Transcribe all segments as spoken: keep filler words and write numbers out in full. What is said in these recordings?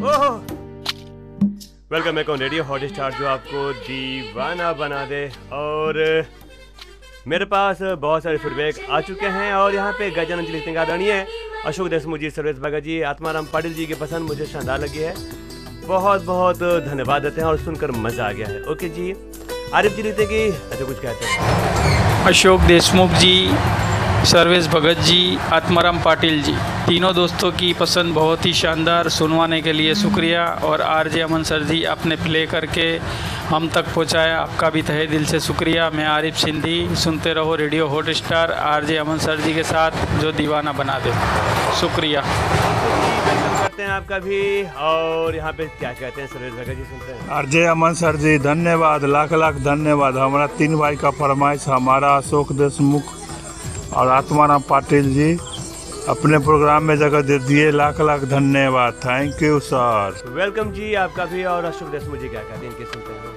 Oh welcome back on radio hot star, जो आपको दीवाना बना दे। और मेरे पास बहुत सारे फीडबैक आ चुके हैं और यहाँ पे गजानन जी लिखते हैं आदरणीय अशोक देशमुख जी, सर्वेश भगत जी, आत्माराम पाटिल जी की पसंद मुझे शानदार लगी है, बहुत बहुत धन्यवाद देते हैं और सुनकर मजा आ गया है। ओके जी। आरिफ जी लिखते कि अच्छा कुछ कहते हैं। अशोक देशमुख जी, सर्वेश भगत जी, आत्माराम पाटिल जी, तीनों दोस्तों की पसंद बहुत ही शानदार, सुनवाने के लिए शुक्रिया। और आरजे अमन सर जी, आपने प्ले करके हम तक पहुंचाया, आपका भी तहे दिल से शुक्रिया। मैं आरिफ सिंधी, सुनते रहो रेडियो हॉट स्टार आरजे अमन सर जी के साथ, जो दीवाना बना दे। शुक्रिया करते हैं आपका भी। और यहाँ पे क्या कहते हैं सर्वेश भगत जी, सुनते हैं। आरजे अमन सर जी धन्यवाद, लाख लाख धन्यवाद। हमारा तीन भाई का फरमाइश, हमारा अशोक देशमुख और आत्माराम पाटिल जी अपने प्रोग्राम में जगह दे दिए, लाख लाख धन्यवाद। Thank you sir. वेलकम जी आपका भी। और अशोक देशमुख जी क्या कहते हैं, इनके सुनते हैं।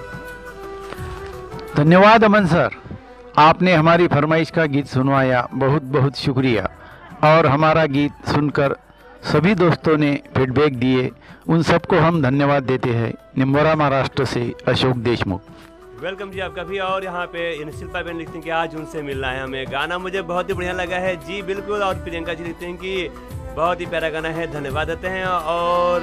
धन्यवाद अमन सर, आपने हमारी फरमाइश का गीत सुनवाया, बहुत बहुत शुक्रिया। और हमारा गीत सुनकर सभी दोस्तों ने फीडबैक दिए, उन सबको हम धन्यवाद देते हैं। निम्बोरा महाराष्ट्र से अशोक देशमुख। वेलकम जी आपका भी। और यहाँ पे इन शिल्पा बहन लिखते हैं कि आज उनसे मिलना है हमें, गाना मुझे बहुत ही बढ़िया लगा है जी। बिल्कुल। और प्रियंका जी लिखते हैं कि बहुत ही प्यारा गाना है, धन्यवाद देते हैं। और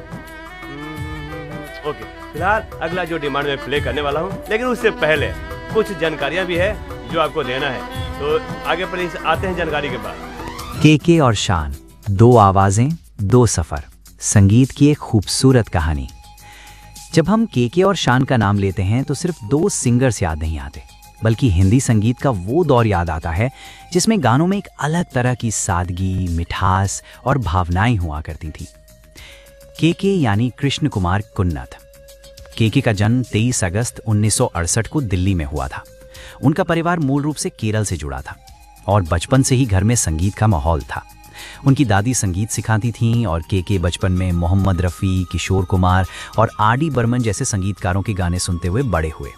ओके, फिलहाल अगला जो डिमांड में प्ले करने वाला हूँ, लेकिन उससे पहले कुछ जानकारियाँ भी है जो आपको देना है, तो आगे पर आते हैं जानकारी के बाद। केके और शान, दो आवाजें दो सफर, संगीत की एक खूबसूरत कहानी। जब हम केके और शान का नाम लेते हैं तो सिर्फ दो सिंगर्स याद नहीं आते, बल्कि हिंदी संगीत का वो दौर याद आता है जिसमें गानों में एक अलग तरह की सादगी, मिठास और भावनाएं हुआ करती थी। केके यानी कृष्ण कुमार कुन्नत। केके का जन्म तेईस अगस्त उन्नीस सौ अड़सठ को दिल्ली में हुआ था। उनका परिवार मूल रूप से केरल से जुड़ा था और बचपन से ही घर में संगीत का माहौल था। उनकी दादी संगीत सिखाती थीं और केके बचपन में मोहम्मद रफ़ी, किशोर कुमार और आर डी बर्मन जैसे संगीतकारों के गाने सुनते हुए बड़े हुए।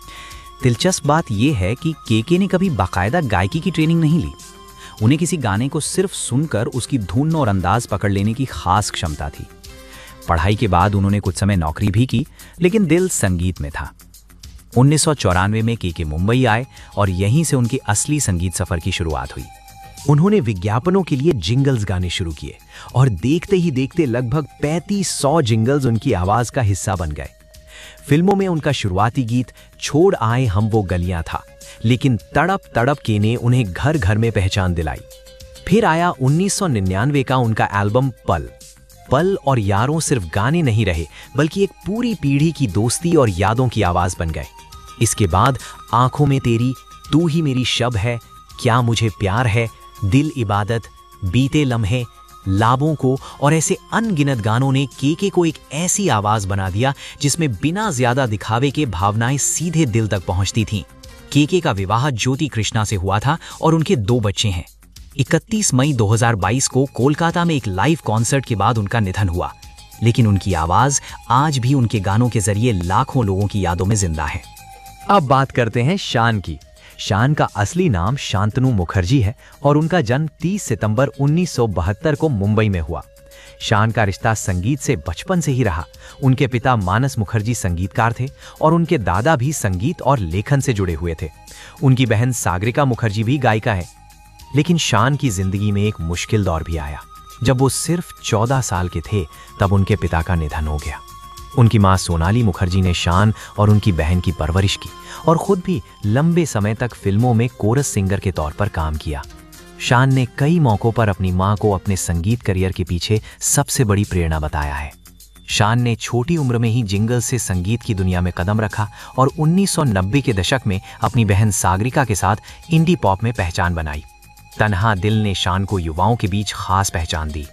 दिलचस्प बात यह है कि केके ने कभी बाकायदा गायकी की ट्रेनिंग नहीं ली। उन्हें किसी गाने को सिर्फ सुनकर उसकी धुन और अंदाज पकड़ लेने की खास क्षमता थी। पढ़ाई के बाद उन्होंने कुछ समय नौकरी भी की, लेकिन दिल संगीत में था। उन्नीस सौ चौरानवे में केके मुंबई आए और यहीं से उनकी असली संगीत सफर की शुरुआत हुई। उन्होंने विज्ञापनों के लिए जिंगल्स गाने शुरू किए और देखते ही देखते लगभग पैंतीस सौ जिंगल्स उनकी आवाज का हिस्सा बन गए। फिल्मों में उनका शुरुआती गीत छोड़ आए हम वो गलियां था, लेकिन तड़प तड़प के ने उन्हें घर घर में पहचान दिलाई। फिर आया उन्नीस सौ निन्यानवे का उनका एल्बम पल। पल और यारों सिर्फ गाने नहीं रहे, बल्कि एक पूरी पीढ़ी की दोस्ती और यादों की आवाज बन गए। इसके बाद आंखों में तेरी, तू ही मेरी शब है, क्या मुझे प्यार है, दिल इबादत, बीते लम्हे, लाबों को और ऐसे अनगिनत गानों ने केके को एक ऐसी आवाज बना दिया जिसमें बिना ज्यादा दिखावे के भावनाएं सीधे दिल तक पहुंचती थीं। केके का विवाह ज्योति कृष्णा से हुआ था और उनके दो बच्चे हैं। इकतीस मई दो हज़ार बाईस को कोलकाता में एक लाइव कॉन्सर्ट के बाद उनका निधन हुआ, लेकिन उनकी आवाज आज भी उनके गानों के जरिए लाखों लोगों की यादों में जिंदा है। अब बात करते हैं शान की। शान का असली नाम शांतनु मुखर्जी है और उनका जन्म तीस सितंबर उन्नीस सौ बहत्तर को मुंबई में हुआ। शान का रिश्ता संगीत से बचपन से ही रहा। उनके पिता मानस मुखर्जी संगीतकार थे और उनके दादा भी संगीत और लेखन से जुड़े हुए थे। उनकी बहन सागरिका मुखर्जी भी गायिका है। लेकिन शान की जिंदगी में एक मुश्किल दौर भी आया। जब वो सिर्फ चौदह साल के थे तब उनके पिता का निधन हो गया। उनकी मां सोनाली मुखर्जी ने शान और उनकी बहन की परवरिश की और खुद भी लंबे समय तक फिल्मों में कोरस सिंगर के तौर पर काम किया। शान ने कई मौकों पर अपनी मां को अपने संगीत करियर के पीछे सबसे बड़ी प्रेरणा बताया है। शान ने छोटी उम्र में ही जिंगल से संगीत की दुनिया में कदम रखा और उन्नीस सौ नब्बे के दशक में अपनी बहन सागरिका के साथ इंडी पॉप में पहचान बनाई। तन्हा दिल ने शान को युवाओं के बीच खास पहचान दी।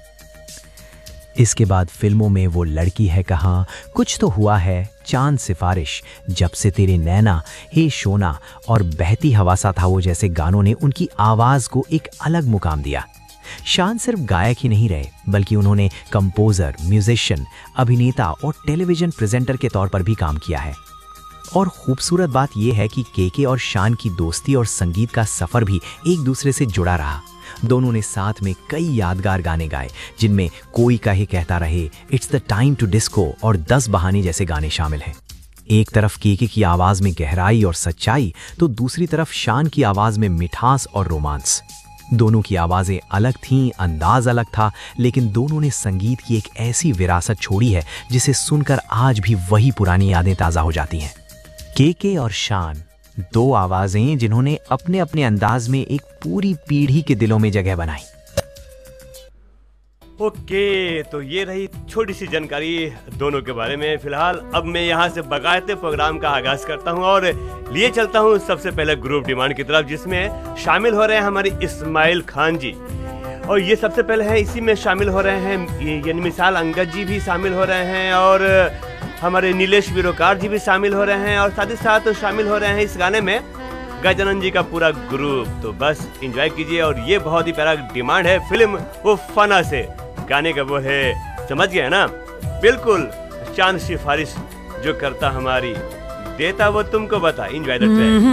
इसके बाद फिल्मों में वो लड़की है कहाँ, कुछ तो हुआ है, चांद सिफारिश, जब से तेरे नैना, हे शोना और बहती हवा सा था वो जैसे गानों ने उनकी आवाज को एक अलग मुकाम दिया। शान सिर्फ गायक ही नहीं रहे, बल्कि उन्होंने कंपोजर, म्यूजिशियन, अभिनेता और टेलीविजन प्रेजेंटर के तौर पर भी काम किया है। और खूबसूरत बात यह है कि केके और शान की दोस्ती और संगीत का सफर भी एक दूसरे से जुड़ा रहा। दोनों ने साथ में कई यादगार गाने गाए, जिनमें कोई काहे कहता रहे, it's the time to disco और दस बहाने जैसे गाने शामिल हैं। एक तरफ केके की आवाज में गहराई और सच्चाई, तो दूसरी तरफ शान की आवाज में मिठास और रोमांस। दोनों की आवाजें अलग थीं, अंदाज अलग था, लेकिन दोनों ने संगीत की एक ऐसी विरासत छोड़ी है जिसे सुनकर आज भी वही पुरानी यादें ताजा हो जाती हैं। केके और शान, दो आवाजें जिन्होंने अपने अपने अंदाज में एक पूरी पीढ़ी के दिलों में जगह बनाई। ओके, तो ये रही छोटी सी जानकारी दोनों के बारे में। फिलहाल अब मैं यहाँ से बाकायदे प्रोग्राम का आगाज करता हूँ और लिए चलता हूँ सबसे पहले ग्रुप डिमांड की तरफ, जिसमें शामिल हो रहे हैं हमारे इस्माइल खान जी। और ये सबसे पहले है, इसी में शामिल हो रहे हैं यानी मिसाल अंगद जी भी शामिल हो रहे हैं, और हमारे नीलेश विरोकार जी भी शामिल हो रहे हैं, और साथ ही साथ शामिल हो रहे हैं इस गाने में गजानन जी का पूरा ग्रुप। तो बस एंजॉय कीजिए। और ये बहुत ही प्यारा डिमांड है फिल्म वो फना से। गाने का वो है, समझ गए ना, बिल्कुल चांद सिफारिश जो करता हमारी, देता वो तुमको बता। Enjoy the track.